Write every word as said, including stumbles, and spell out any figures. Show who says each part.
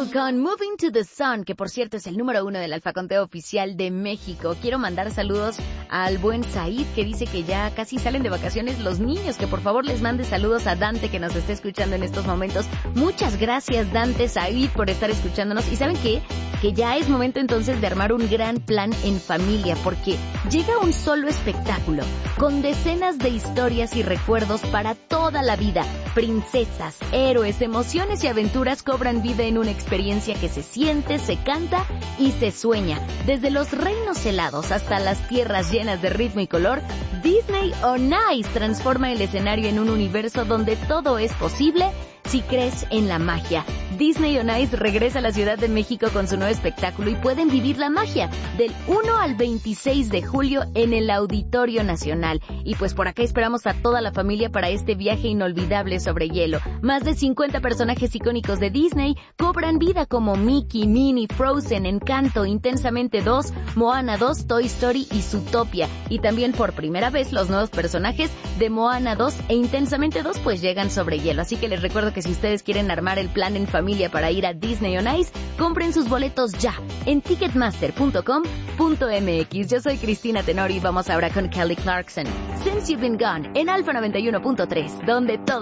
Speaker 1: Adele con Moving to the Sun, que por cierto es el número uno del alfaconteo oficial de México. Quiero mandar saludos al buen Said, que dice que ya casi salen de vacaciones los niños, que por favor les mande saludos a Dante, que nos está escuchando en estos momentos. Muchas gracias, Dante, Said, por estar escuchándonos. ¿Y saben qué? Que ya es momento entonces de armar un gran plan en familia, porque llega un solo espectáculo con decenas de historias y recuerdos para toda la vida. Princesas, héroes, emociones y aventuras cobran vida en una experiencia que se siente, se canta y se sueña. Desde los reinos helados hasta las tierras llenas de ritmo y color, Disney on Ice transforma el escenario en un universo donde todo es posible si crees en la magia. Disney on Ice regresa a la Ciudad de México con su nuevo espectáculo y pueden vivir la magia del uno al veintiséis de julio en el Auditorio Nacional. Y pues por acá esperamos a toda la familia para este viaje inolvidable sobre hielo. Más de cincuenta personajes icónicos de Disney cobran vida como Mickey, Minnie, Frozen, Encanto, Intensamente dos, Moana dos, Toy Story y Zootopia. Y también por primera vez los nuevos personajes de Moana dos e Intensamente dos pues llegan sobre hielo. Así que les recuerdo que si ustedes quieren armar el plan en familia para ir a Disney on Ice, compren sus boletos ya en ticketmaster punto com punto m x. Yo soy Cristina Tenori y vamos ahora con Kelly Clarkson. Since You've Been Gone en Alfa noventa y uno punto tres, donde todo